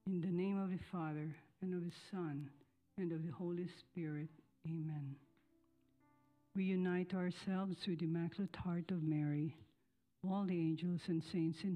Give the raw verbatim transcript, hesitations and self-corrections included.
In the name of the Father, and of the Son, and of the Holy Spirit. Amen. We unite ourselves with the Immaculate Heart of Mary, all the angels and saints in